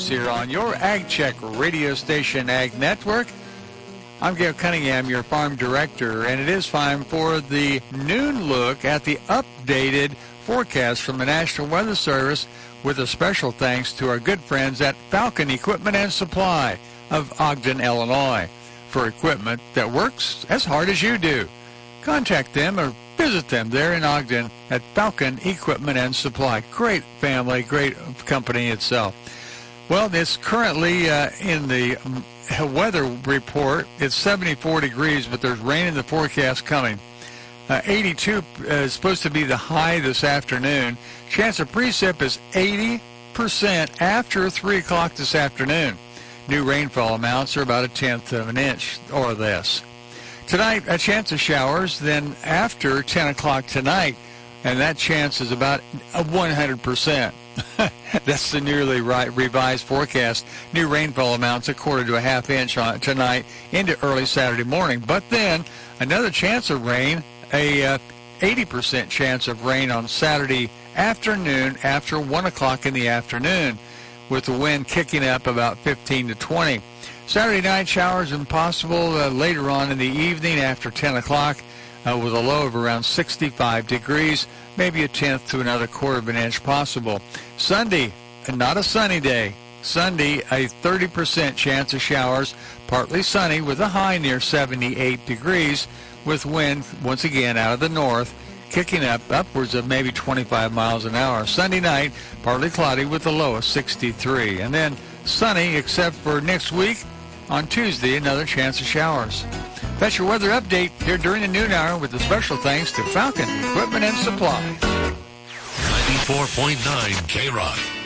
Sports here on your Ag Check radio station, Ag Network. I'm Gail Cunningham, your farm director, and it is time for the noon look at the updated forecast from the National Weather Service, with a special thanks to our good friends at Falcon Equipment and Supply of Ogden, Illinois, for equipment that works as hard as you do. Contact them or visit them there in Ogden at Falcon Equipment and Supply. Great family, great company itself. Well, it's currently in the weather report. It's 74 degrees, but there's rain in the forecast coming. 82 is supposed to be the high this afternoon. Chance of precip is 80% after 3 o'clock this afternoon. New rainfall amounts are about 1/10 of an inch or less. Tonight, a chance of showers, then after 10 o'clock tonight, and that chance is about 100%. That's the newly revised forecast. New rainfall amounts 1/4 to 1/2 inch on tonight into early Saturday morning. But then another chance of rain, a 80% chance of rain on Saturday afternoon after 1 o'clock in the afternoon, with the wind kicking up about 15 to 20. Saturday night showers impossible later on in the evening after 10 o'clock with a low of around 65 degrees, maybe 1/10 to another 1/4 of an inch possible. Sunday, not a sunny day. Sunday, a 30% chance of showers, partly sunny with a high near 78 degrees, with wind once again out of the north, kicking up upwards of maybe 25 miles an hour. Sunday night, partly cloudy with a low of 63. And then sunny except for next week. On Tuesday, another chance of showers. That's your weather update here during the noon hour, with a special thanks to Falcon Equipment and Supply. 94.9 K-Rock.